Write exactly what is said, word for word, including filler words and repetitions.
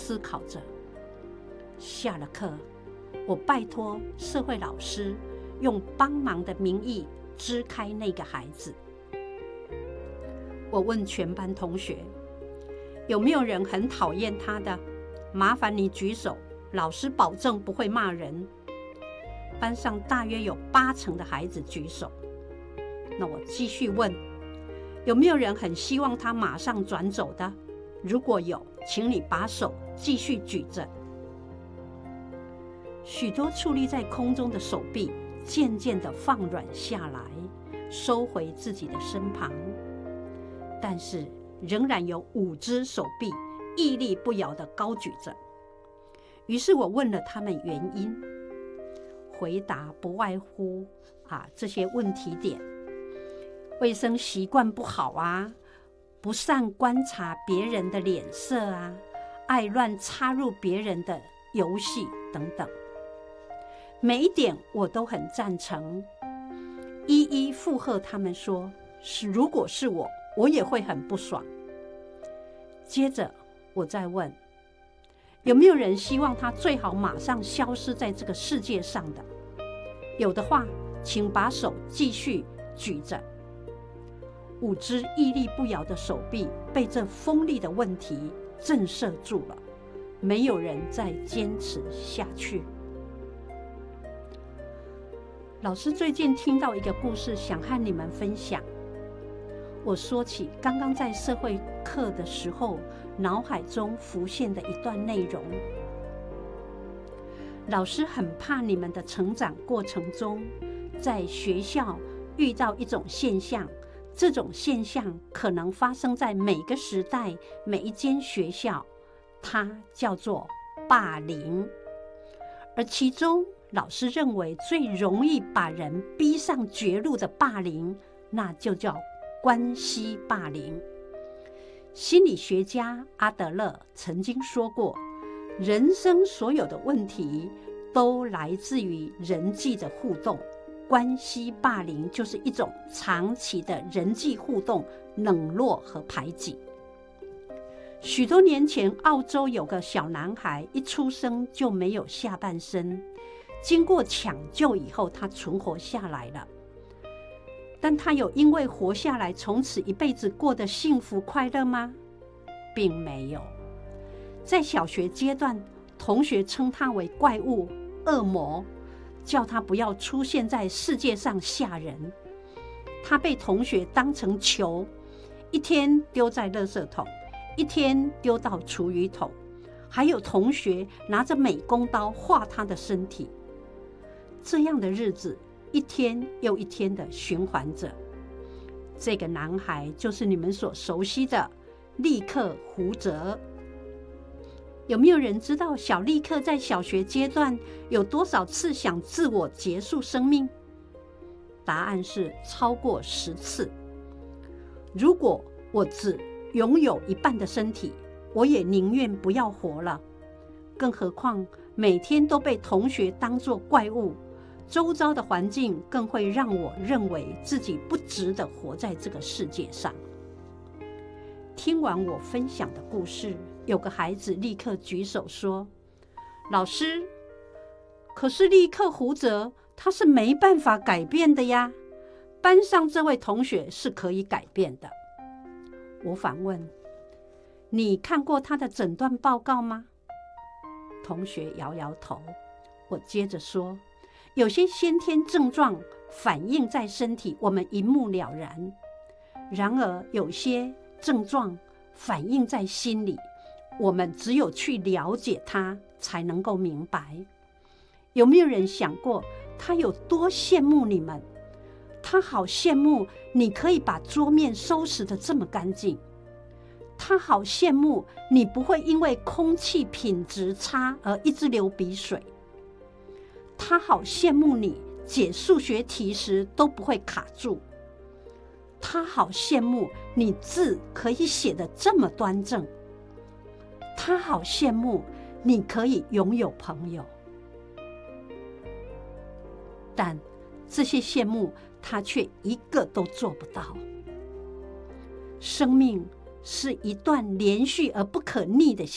思考着。下了课，我拜托社会老师用帮忙的名义支开那个孩子。我问全班同学，有没有人很讨厌他的？麻烦你举手，老师保证不会骂人。班上大约有八成的孩子举手。那我继续问，有没有人很希望他马上转走的？如果有，请你把手继续举着。许多矗立在空中的手臂渐渐地放软下来，收回自己的身旁，但是仍然有五只手臂屹立不摇地高举着。于是我问了他们原因，回答不外乎啊这些问题点：卫生习惯不好啊，不善观察别人的脸色啊，爱乱插入别人的游戏等等。每一点我都很赞成，一一附和他们说，是如果是我，我也会很不爽。接着我再问，有没有人希望他最好马上消失在这个世界上的？有的话，请把手继续举着。五只屹立不摇的手臂被这锋利的问题震慑住了，没有人再坚持下去。老师最近听到一个故事，想和你们分享。我说起刚刚在社会课的时候，脑海中浮现的一段内容。老师很怕你们的成长过程中，在学校遇到一种现象，这种现象可能发生在每个时代、每一间学校，它叫做霸凌。而其中，老师认为最容易把人逼上绝路的霸凌，那就叫关系霸凌。心理学家阿德勒曾经说过，人生所有的问题都来自于人际的互动，关系霸凌就是一种长期的人际互动冷落和排挤。许多年前，澳洲有个小男孩一出生就没有下半身，经过抢救以后，他存活下来了。但他有因为活下来，从此一辈子过得幸福快乐吗？并没有。在小学阶段，同学称他为怪物、恶魔，叫他不要出现在世界上吓人。他被同学当成球，一天丢在垃圾桶，一天丢到厨余桶，还有同学拿着美工刀画他的身体。这样的日子一天又一天的循环着。这个男孩就是你们所熟悉的利克胡泽。有没有人知道小利克在小学阶段有多少次想自我结束生命？答案是超过十次。如果我只拥有一半的身体，我也宁愿不要活了。更何况每天都被同学当作怪物，周遭的环境更会让我认为自己不值得活在这个世界上。听完我分享的故事，有个孩子立刻举手说，老师，可是利克胡泽他是没办法改变的呀，班上这位同学是可以改变的。我反问，你看过他的诊断报告吗？同学摇摇头。我接着说，有些先天症状反映在身体，我们一目了然，然而有些症状反映在心里，我们只有去了解它才能够明白。有没有人想过他有多羡慕你们？他好羡慕你可以把桌面收拾得这么干净，他好羡慕你不会因为空气品质差而一直流鼻水，他好羡慕你解数学题时都不会卡住，他好羡慕你字可以写得这么端正，他好羡慕你可以拥有朋友。但这些羡慕他却一个都做不到。生命是一段连续而不可逆的